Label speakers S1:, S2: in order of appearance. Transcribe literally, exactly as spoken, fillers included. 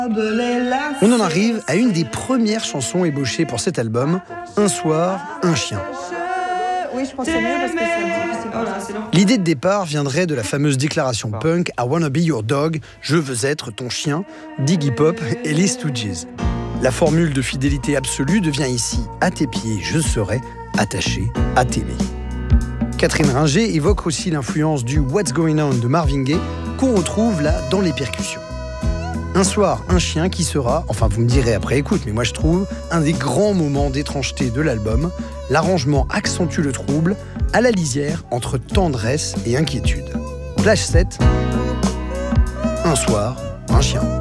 S1: On en arrive à une des premières chansons ébauchées pour cet album, Un soir, un chien.
S2: Oui, je pense que c'est mieux parce que c'est difficile.
S1: L'idée de départ viendrait de la fameuse déclaration punk « I wanna be your dog », « Je veux être ton chien », d'Iggy Pop et les Stooges. La formule de fidélité absolue devient ici « À tes pieds, je serai attaché à t'aimer ». Catherine Ringer évoque aussi l'influence du « What's Going On » de Marvin Gaye qu'on retrouve là dans les percussions. Un soir, un chien qui sera, enfin vous me direz après écoute, mais moi je trouve, un des grands moments d'étrangeté de l'album. L'arrangement accentue le trouble, à la lisière entre tendresse et inquiétude. Plage sept, un soir, un chien.